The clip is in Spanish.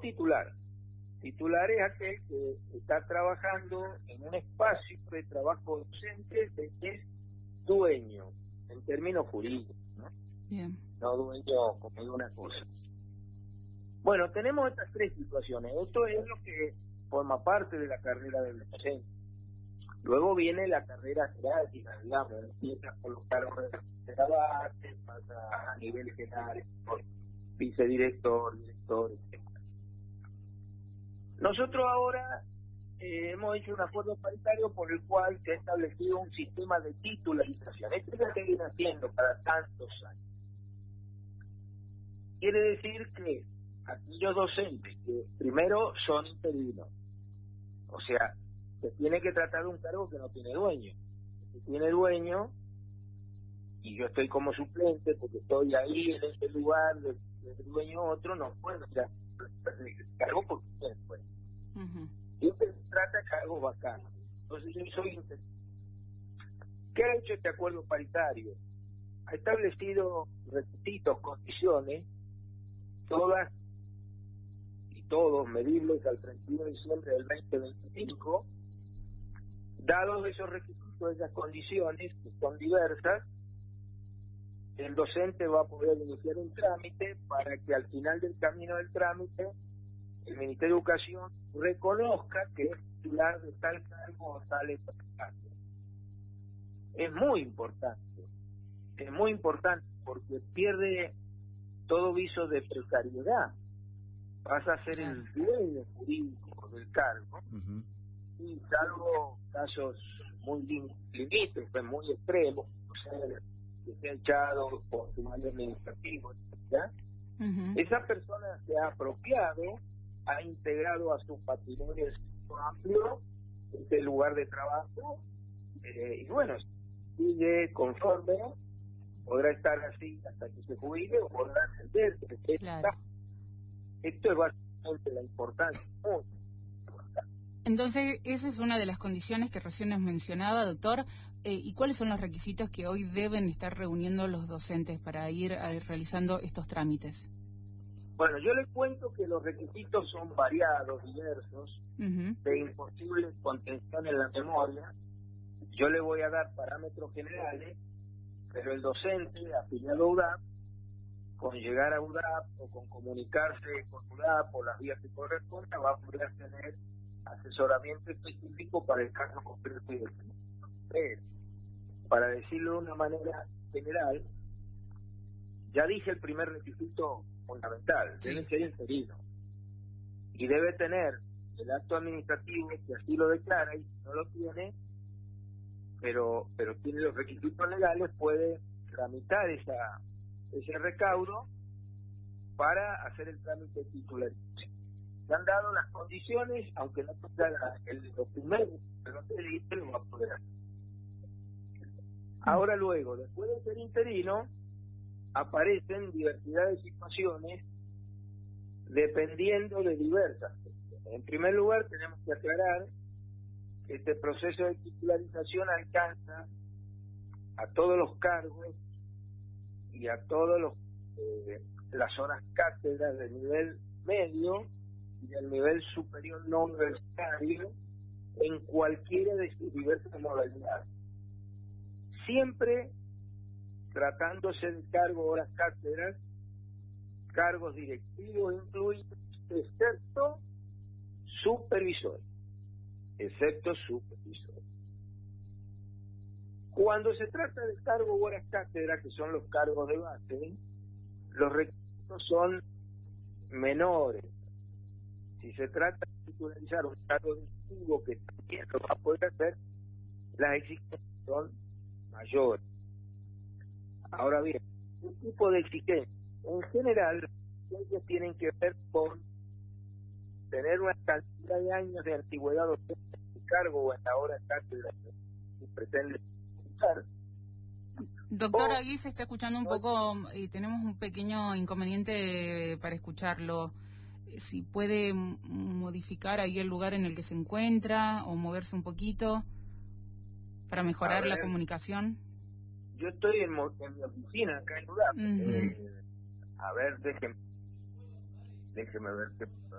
titular. Titular es aquel que está trabajando en un espacio de trabajo docente de que es dueño, en términos jurídicos, ¿no? Bien. No dueño como de una cosa. Bueno, tenemos estas tres situaciones. Esto es lo que forma parte de la carrera del docente. Luego viene la carrera jerárquica, digamos, empieza a colocar de la base, pasa a nivel general, por vicedirector, director, etc. Nosotros ahora hemos hecho un acuerdo paritario por el cual se ha establecido un sistema de titularización. Esto es lo que viene haciendo cada tantos años. Quiere decir que aquellos docentes que primero son interinos, o sea, se tiene que tratar de un cargo que no tiene dueño. Si tiene dueño, y yo estoy como suplente porque estoy ahí en ese lugar del dueño otro, no puedo ir a el cargo porque tiene dueño. Siempre se trata de cargos vacantes. Entonces yo soy interino. ¿Qué ha hecho este acuerdo paritario? Ha establecido requisitos, condiciones, todas y todos medibles al 31 de diciembre del 2025. Dados esos requisitos, esas condiciones, que son diversas, el docente va a poder iniciar un trámite para que al final del camino del trámite el Ministerio de Educación reconozca que es titular de tal cargo o tal espacio. Es muy importante porque pierde todo viso de precariedad. Vas a ser el dueño jurídico del cargo. Y salvo casos muy limítrofes, muy extremos, o sea, que se ha echado por su mal administrativo, etc. Esa persona se ha apropiado, ha integrado a su patrimonio amplio este lugar de trabajo, y bueno, sigue conforme, podrá estar así hasta que se jubile o podrá ascenderse. Claro. Esto es básicamente la importancia. Entonces, esa es una de las condiciones que recién nos mencionaba, doctor. ¿Y cuáles son los requisitos que hoy deben estar reuniendo los docentes para ir realizando estos trámites? Bueno, yo les cuento que los requisitos son variados, diversos, de imposible contención en la memoria. Yo le voy a dar parámetros generales, pero el docente afiliado a UDAP, con llegar a UDAP o con comunicarse con UDAP por las vías que correspondan, va a poder tener asesoramiento específico para el caso concreto y definido. Pero, para decirlo de una manera general, ya dije el primer requisito fundamental, debe ser interino y debe tener el acto administrativo que así lo declara, y si no lo tiene, pero tiene los requisitos legales, puede tramitar ese recaudo para hacer el trámite de titularización. Se han dado las condiciones, aunque no tenga lo primero que no te dice, lo va a poder hacer. Ahora luego, después de ser interino, aparecen diversidad de situaciones dependiendo de diversas cuestiones. En primer lugar, tenemos que aclarar que este proceso de titularización alcanza a todos los cargos y a todos las horas cátedras del nivel medio y del nivel superior no universitario en cualquiera de sus diversas modalidades. Siempre tratándose de cargos, horas cátedras, cargos directivos incluidos, excepto supervisores. Cuando se trata de cargos o horas cátedras, que son los cargos de base, los requisitos son menores. Si se trata de titularizar un cargo directivo que también lo va a poder hacer, las exigencias son mayores. Ahora bien, un tipo de exigencias, en general, ellos tienen que ver con tener una cantidad de años de antigüedad docente en el cargo o en la hora cátedra que pretende usar. Doctor, aquí se está escuchando un poco y tenemos un pequeño inconveniente para escucharlo. Si puede modificar ahí el lugar en el que se encuentra o moverse un poquito para mejorar la comunicación. Yo estoy en mi oficina acá en UDAP. A ver, déjeme ver qué